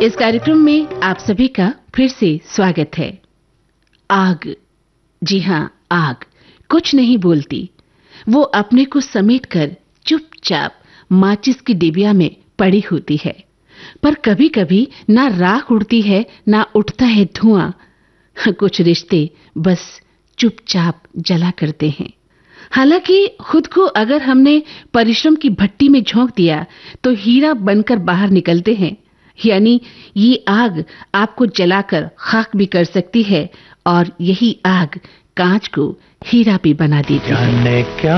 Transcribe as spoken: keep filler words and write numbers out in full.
इस कार्यक्रम में आप सभी का फिर से स्वागत है। आग, जी हाँ, आग कुछ नहीं बोलती। वो अपने को समेटकर चुपचाप माचिस की डिबिया में पड़ी होती है, पर कभी-कभी ना राख उड़ती है, ना उठता है धुआं। कुछ रिश्ते बस चुपचाप जला करते हैं। हालांकि खुद को अगर हमने परिश्रम की भट्टी में झोंक दिया तो हीरा बनकर बाहर निकलते हैं। यानी ये आग आपको जलाकर खाक भी कर सकती है और यही आग कांच को हीरा भी बना देती है।